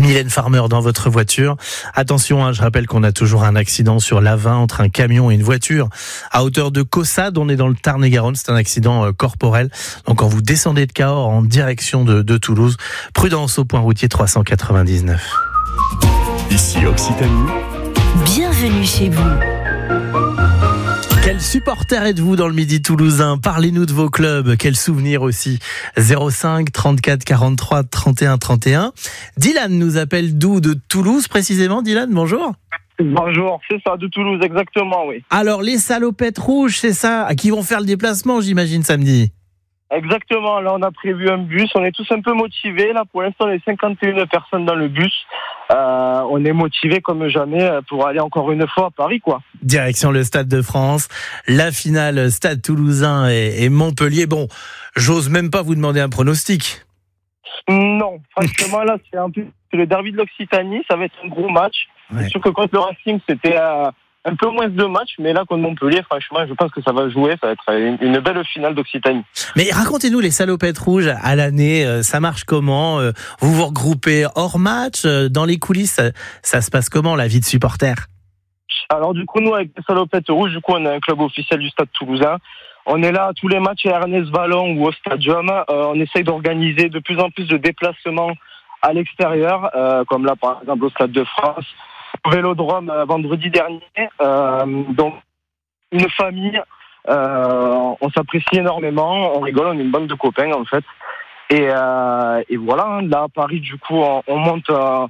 Mylène Farmer dans votre voiture. Attention, je rappelle qu'on a toujours un accident sur l'A20 entre un camion et une voiture à hauteur de Caussade. On est dans le Tarn-et-Garonne, c'est un accident corporel. Donc quand vous descendez de Cahors en direction de Toulouse, prudence au point routier 399. Ici Occitanie. Bienvenue chez vous. Quel supporter êtes-vous dans le Midi toulousain ? Parlez-nous de vos clubs, quels souvenirs aussi. 05 34 43 31 31. Dylan nous appelle d'où ? De Toulouse précisément, Dylan, bonjour. Bonjour, c'est ça, de Toulouse, exactement, oui. Alors les salopettes rouges, c'est ça, qui vont faire le déplacement, j'imagine, samedi. Exactement, là on a prévu un bus, on est tous un peu motivés, là pour l'instant on est 51 personnes dans le bus, on est motivés comme jamais pour aller encore une fois à Paris, quoi. Direction le Stade de France, la finale Stade Toulousain et Montpellier. Bon, j'ose même pas vous demander un pronostic. Non, franchement là c'est le derby de l'Occitanie, ça va être un gros match. Ouais. C'est sûr que contre le Racing c'était un peu moins de matchs, mais là contre Montpellier, franchement, je pense que ça va jouer, ça va être une belle finale d'Occitanie. Mais racontez-nous les salopettes rouges à l'année, ça marche comment ? Vous vous regroupez hors match, dans les coulisses, ça se passe comment la vie de supporter ? Alors du coup, nous avec les salopettes rouges, du coup on est un club officiel du Stade Toulousain. On est là à tous les matchs à Ernest Vallon ou au Stadium. On essaye d'organiser de plus en plus de déplacements à l'extérieur, comme là par exemple au Stade de France. Au Vélodrome vendredi dernier, donc une famille, on s'apprécie énormément, on rigole, on est une bande de copains en fait, et voilà, là à Paris du coup on monte,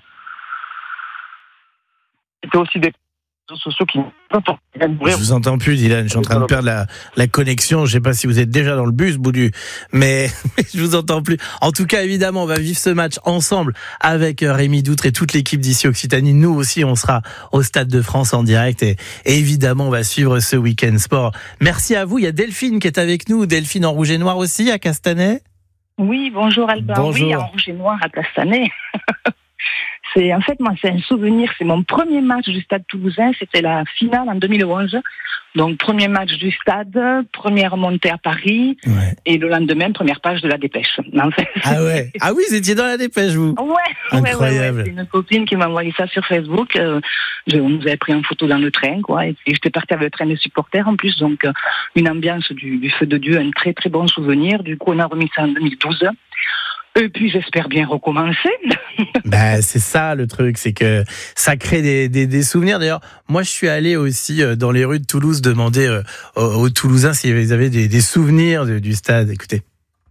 c'était aussi des réseaux sociaux qui... Je vous entends plus, Dylan, je suis en train de perdre la connexion, je sais pas si vous êtes déjà dans le bus, Boudu, mais je vous entends plus. En tout cas, évidemment, on va vivre ce match ensemble avec Rémi Doutre et toute l'équipe d'ici Occitanie. Nous aussi, on sera au Stade de France en direct et évidemment, on va suivre ce week-end sport. Merci à vous, il y a Delphine qui est avec nous, Delphine en rouge et noir aussi à Castanet. Oui, bonjour Albin, bonjour. Oui, en rouge et noir à Castanet. C'est un souvenir, c'est mon premier match du Stade Toulousain, c'était la finale en 2011. Donc premier match du Stade, première montée à Paris, ouais. Et le lendemain, première page de la Dépêche. En fait. Ah ouais, ah oui, vous étiez dans la Dépêche, vous. Ouais, incroyable. Ouais. C'est une copine qui m'a envoyé ça sur Facebook. On nous avait pris une photo dans le train, quoi. Et puis j'étais partie avec le train des supporters en plus, donc une ambiance du feu de Dieu, un très très bon souvenir. Du coup, on a remis ça en 2012. Et puis j'espère bien recommencer. C'est ça le truc, c'est que ça crée des souvenirs. D'ailleurs, moi je suis allé aussi dans les rues de Toulouse demander aux Toulousains s'ils avaient des souvenirs du stade. Écoutez.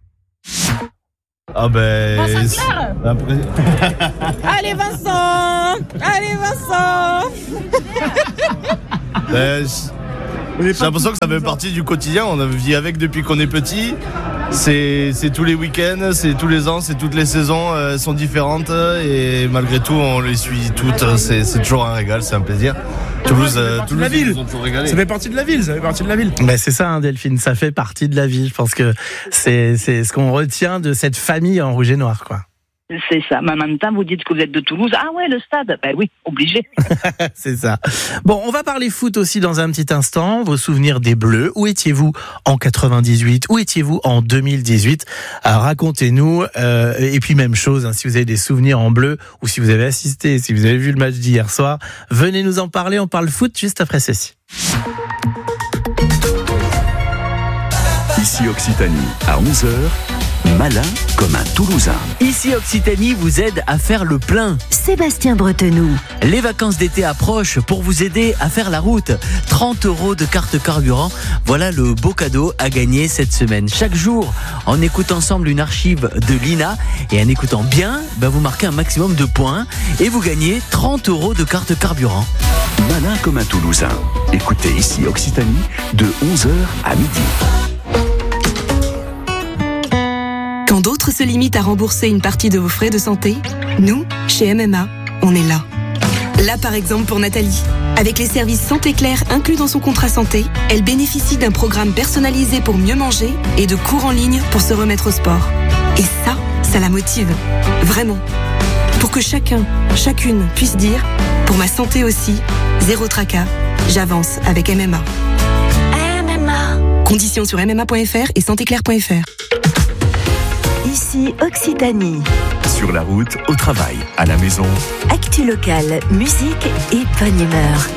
Ah ben... Allez Vincent. J'ai l'impression que ça fait partie du quotidien, on vit avec depuis qu'on est petit. C'est tous les week-ends, c'est tous les ans, c'est toutes les saisons, elles sont différentes et malgré tout on les suit toutes, c'est toujours un régal, c'est un plaisir. Toulouse, ils nous ont toujours régalé. Ça fait partie de la ville, C'est ça, Delphine, ça fait partie de la ville. Je pense que c'est ce qu'on retient de cette famille en rouge et noir, quoi. C'est ça. Mais en même temps, vous dites que vous êtes de Toulouse. Ah ouais, le stade. Ben oui, obligé. C'est ça. Bon, on va parler foot aussi dans un petit instant. Vos souvenirs des Bleus. Où étiez-vous en 98 ? Où étiez-vous en 2018 ? Alors, racontez-nous. Et puis, même chose, si vous avez des souvenirs en bleu ou si vous avez assisté, si vous avez vu le match d'hier soir, venez nous en parler. On parle foot juste après ceci. Ici Occitanie, à 11h. Malin comme un Toulousain. Ici Occitanie vous aide à faire le plein. Sébastien Bretenoux. Les vacances d'été approchent pour vous aider à faire la route. 30 € de carte carburant, voilà le beau cadeau à gagner cette semaine. Chaque jour, on écoute ensemble une archive de l'INA et en écoutant bien, vous marquez un maximum de points et vous gagnez 30 € de carte carburant. Malin comme un Toulousain. Écoutez ici Occitanie de 11h à midi. Quand d'autres se limitent à rembourser une partie de vos frais de santé, nous, chez MMA, on est là. Là, par exemple, pour Nathalie. Avec les services Santé Claire inclus dans son contrat santé, elle bénéficie d'un programme personnalisé pour mieux manger et de cours en ligne pour se remettre au sport. Et ça la motive. Vraiment. Pour que chacun, chacune puisse dire, pour ma santé aussi, zéro tracas, j'avance avec MMA. MMA. Conditions sur mma.fr et santéclaire.fr. Ici Occitanie. Sur la route, au travail, à la maison. Actu locale, musique et bonne humeur.